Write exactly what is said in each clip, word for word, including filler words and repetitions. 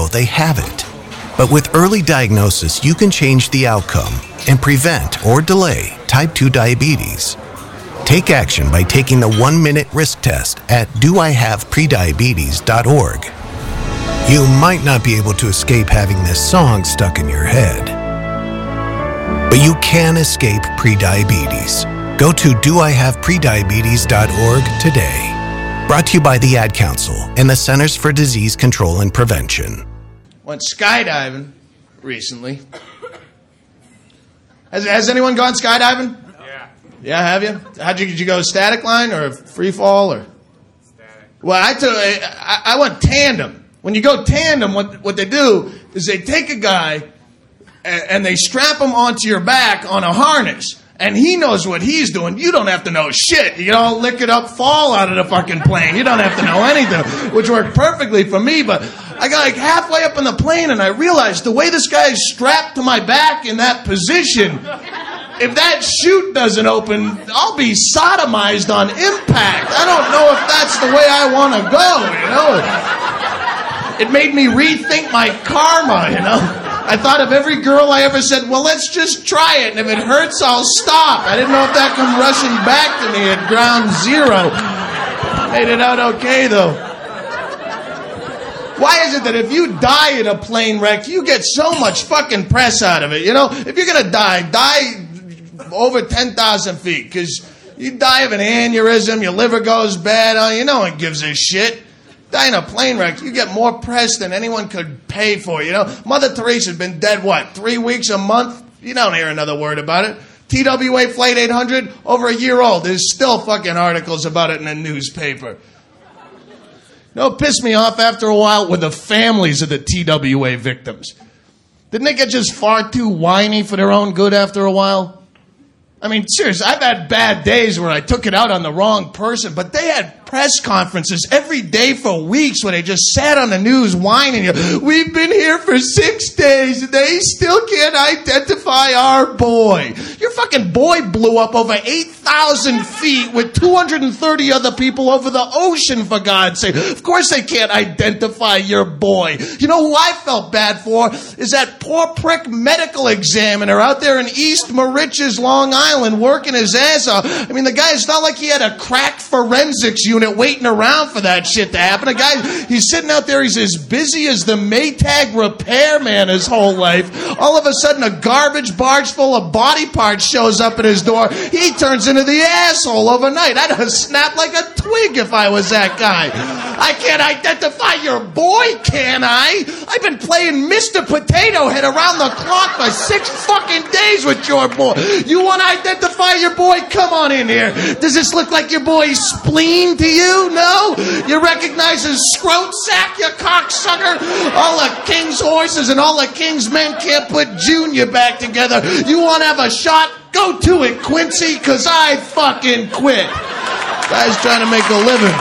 know they have it. But with early diagnosis, you can change the outcome and prevent or delay type two diabetes. Take action by taking the one-minute risk test at do I have prediabetes dot org. You might not be able to escape having this song stuck in your head, but you can escape prediabetes. Go to do I have prediabetes dot org today. Brought to you by the Ad Council and the Centers for Disease Control and Prevention. Went skydiving recently. Has, has anyone gone skydiving? Yeah. Yeah, have you? How'd you, did you go static line or free fall or? Static. Well, I took I, I went tandem. When you go tandem, what what they do is they take a guy and, and they strap him onto your back on a harness. And he knows what he's doing. You don't have to know shit. You don't lick it up, fall out of the fucking plane. You don't have to know anything, which worked perfectly for me. But I got like halfway up in the plane and I realized the way this guy is strapped to my back in that position, if that chute doesn't open, I'll be sodomized on impact. I don't know if that's the way I want to go, you know. It made me rethink my karma, you know. I thought of every girl I ever said, well, let's just try it, and if it hurts, I'll stop. I didn't know if that come rushing back to me at ground zero. Made it out okay, though. Why is it that if you die in a plane wreck, you get so much fucking press out of it? You know, if you're going to die, die over ten thousand feet, because you die of an aneurysm, your liver goes bad, oh, you know one gives a shit. Die in a plane wreck, you get more press than anyone could pay for, you know? Mother Teresa's been dead, what, three weeks, a month? You don't hear another word about it. T W A Flight eight hundred, over a year old. There's still fucking articles about it in the newspaper. You know what pissed me off after a while? Were the families of the T W A victims. Didn't they get just far too whiny for their own good after a while? I mean, seriously, I've had bad days where I took it out on the wrong person, but they had press conferences every day for weeks where they just sat on the news whining. We've been here for six days and they still can't identify our boy. Your fucking boy blew up over eight thousand feet with two hundred thirty other people over the ocean, for God's sake. Of course they can't identify your boy. You know who I felt bad for? Is that poor prick medical examiner out there in East Moriches, Long Island, working his ass off. I mean, the guy, it's not like he had a crack forensics unit waiting around for that shit to happen. A guy, he's sitting out there, he's as busy as the Maytag repairman his whole life. All of a sudden, a garbage barge full of body parts shows up at his door. He turns into the asshole overnight. I'd have snapped like a twig if I was that guy. I can't identify your boy, can I? I've been playing Mister Potato Head around the clock for six fucking days with your boy. You want to identify your boy? Come on in here. Does this look like your boy's spleen to you? No? You recognize his scrot sack, you cocksucker? All the king's horses and all the king's men can't put Junior back together. You want to have a shot? Go to it, Quincy, because I fucking quit. Guy's trying to make a living.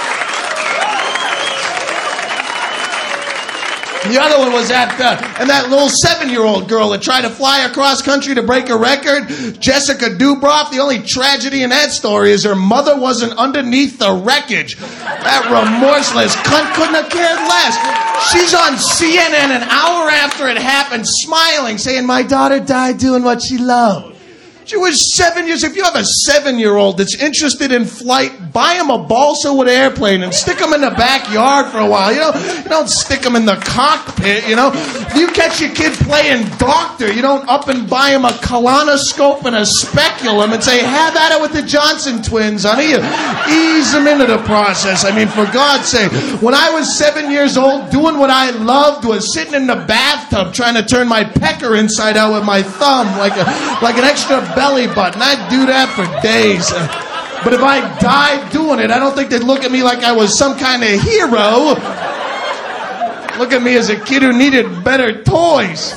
The other one was that, uh, and that little seven-year-old girl that tried to fly across country to break a record, Jessica Dubroff. The only tragedy in that story is her mother wasn't underneath the wreckage. That remorseless cunt couldn't have cared less. She's on C N N an hour after it happened, smiling, saying, my daughter died doing what she loved. She was seven years. If you have a seven-year-old that's interested in flight, buy him a balsa wood airplane and stick him in the backyard for a while. You know, you don't stick him in the cockpit, you know. If you catch your kid playing doctor, you don't up and buy him a colonoscope and a speculum and say, have at it with the Johnson twins, honey. You ease them into the process. I mean, for God's sake. When I was seven years old, doing what I loved was sitting in the bathtub trying to turn my pecker inside out with my thumb like a like an extra belly button. I'd do that for days. But if I died doing it, I don't think they'd look at me like I was some kind of hero. Look at me as a kid who needed better toys.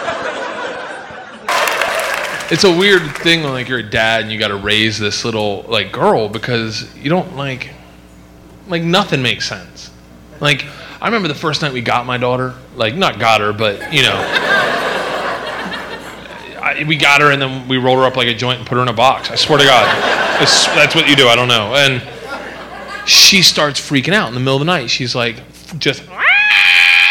It's a weird thing when like you're a dad and you got to raise this little like girl because you don't like like nothing makes sense. Like I remember the first night we got my daughter, like not got her, but you know. I, we got her and then we rolled her up like a joint and put her in a box. I swear to God. It's, that's what you do. I don't know. And she starts freaking out in the middle of the night. She's like, just